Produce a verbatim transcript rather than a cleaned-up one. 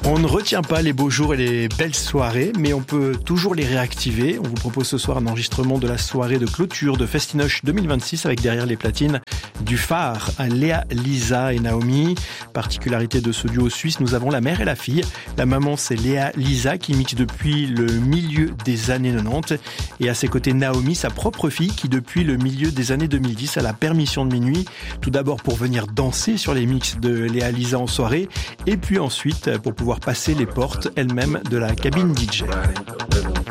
On ne retient pas les beaux jours et les belles soirées, mais on peut toujours les réactiver. On vous propose ce soir un enregistrement de la soirée de clôture de Festinoche deux mille vingt-six avec derrière les platines du phare à Léa, Lisa et Naomi. Particularité de ce duo suisse, nous avons la mère et la fille. La maman, c'est Léa, Lisa qui mixe depuis le milieu des années quatre-vingt-dix et à ses côtés Naomi, sa propre fille qui depuis le milieu des années deux mille dix a la permission de minuit. Tout d'abord pour venir danser sur les mix de Léa, Lisa en soirée et puis ensuite pour pouvoir passer les portes elle-même de la cabine D J.